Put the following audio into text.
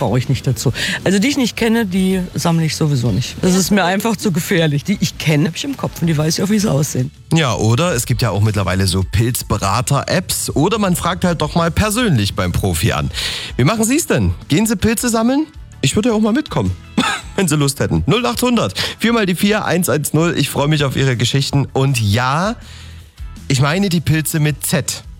brauche ich nicht dazu. Also die ich nicht kenne, die sammle ich sowieso nicht. Das ist mir einfach zu gefährlich. Die ich kenne, habe ich im Kopf und die weiß ich auch, wie sie aussehen. Ja, oder es gibt ja auch mittlerweile so Pilzberater-Apps oder man fragt halt doch mal persönlich beim Profi an. Wie machen Sie es denn? Gehen Sie Pilze sammeln? Ich würde ja auch mal mitkommen, wenn Sie Lust hätten. 0800 4 mal die 4 110. Ich freue mich auf Ihre Geschichten. Und ja, ich meine die Pilze mit Z.